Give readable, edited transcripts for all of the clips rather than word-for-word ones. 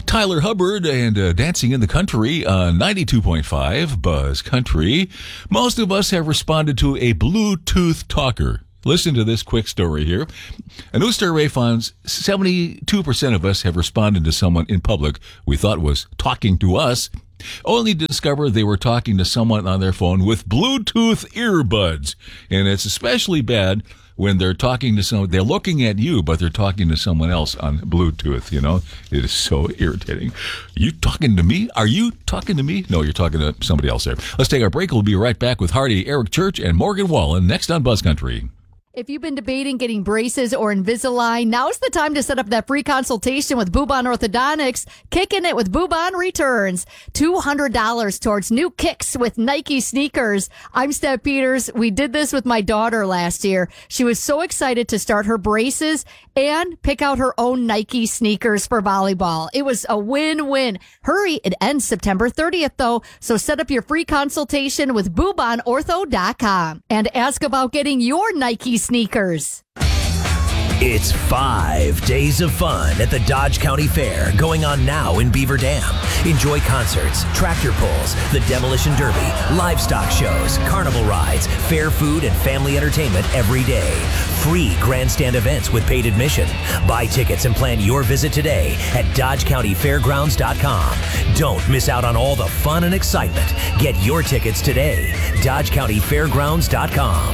Tyler Hubbard and Dancing in the Country on 92.5 Buzz Country. Most of us have responded to a Bluetooth talker. Listen to this quick story here. A new survey finds 72% of us have responded to someone in public we thought was talking to us, only to discover they were talking to someone on their phone with Bluetooth earbuds. And it's especially bad when they're talking to someone, they're looking at you, but they're talking to someone else on Bluetooth, you know? It is so irritating. You talking to me? Are you talking to me? No, you're talking to somebody else there. Let's take our break. We'll be right back with Hardy, Eric Church, and Morgan Wallen next on Buzz Country. If you've been debating getting braces or Invisalign, now's the time to set up that free consultation with Bubon Orthodontics. Kicking it with Bubon Returns. $200 towards new kicks with Nike sneakers. I'm Steph Peters. We did this with my daughter last year. She was so excited to start her braces and pick out her own Nike sneakers for volleyball. It was a win-win. Hurry, it ends September 30th though, so set up your free consultation with BubonOrtho.com and ask about getting your Nike sneakers. It's 5 days of fun at the Dodge County Fair going on now in Beaver Dam. Enjoy concerts, tractor pulls, the Demolition Derby, livestock shows, carnival rides, fair food, and family entertainment every day. Free grandstand events with paid admission. Buy tickets and plan your visit today at DodgeCountyFairgrounds.com. Don't miss out on all the fun and excitement. Get your tickets today. DodgeCountyFairgrounds.com.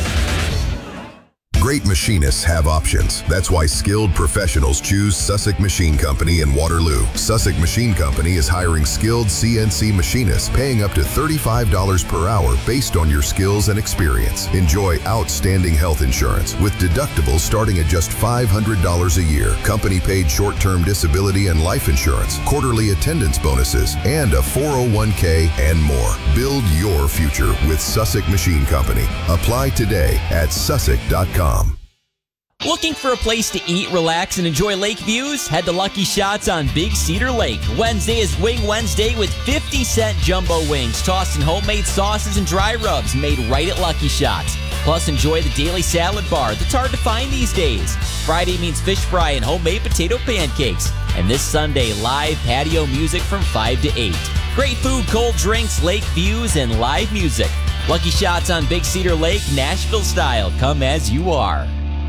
Great machinists have options. That's why skilled professionals choose Sussex Machine Company in Waterloo. Sussex Machine Company is hiring skilled CNC machinists, paying up to $35 per hour based on your skills and experience. Enjoy outstanding health insurance with deductibles starting at just $500 a year, company-paid short-term disability and life insurance, quarterly attendance bonuses, and a 401k and more. Build your future with Sussex Machine Company. Apply today at sussex.com. Looking for a place to eat, relax, and enjoy lake views? Head to Lucky Shots on Big Cedar Lake. Wednesday is Wing Wednesday with 50-cent jumbo wings, tossed in homemade sauces and dry rubs made right at Lucky Shots. Plus, enjoy the daily salad bar that's hard to find these days. Friday means fish fry and homemade potato pancakes. And this Sunday, live patio music from 5 to 8. Great food, cold drinks, lake views, and live music. Lucky Shots on Big Cedar Lake, Nashville style. Come as you are.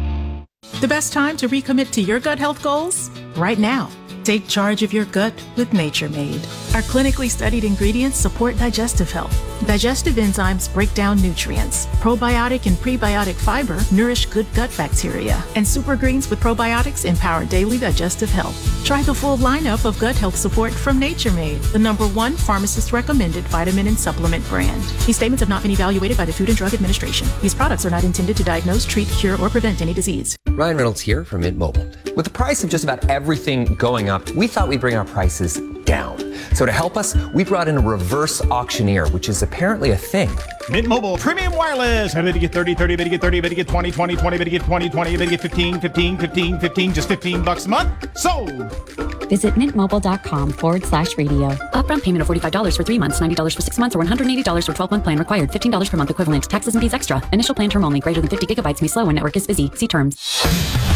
The best time to recommit to your gut health goals? Right now. Take charge of your gut with Nature Made. Our clinically studied ingredients support digestive health. Digestive enzymes break down nutrients. Probiotic and prebiotic fiber nourish good gut bacteria. And super greens with probiotics empower daily digestive health. Try the full lineup of gut health support from Nature Made, the #1 pharmacist-recommended vitamin and supplement brand. These statements have not been evaluated by the Food and Drug Administration. These products are not intended to diagnose, treat, cure, or prevent any disease. Ryan Reynolds here from Mint Mobile. With the price of just about everything going up, we thought we'd bring our prices down. So to help us, we brought in a reverse auctioneer, which is apparently a thing. Mint Mobile Premium Wireless. Better get 30, 30, better get 30, better get 20, 20, 20, better get 20, 20, better get 15, 15, 15, 15, just $15 a month. Sold! Visit mintmobile.com/radio. Upfront payment of $45 for 3 months, $90 for 6 months, or $180 for 12-month plan required. $15 per month equivalent. Taxes and fees extra. Initial plan term only. Greater than 50 gigabytes may slow when network is busy. See terms.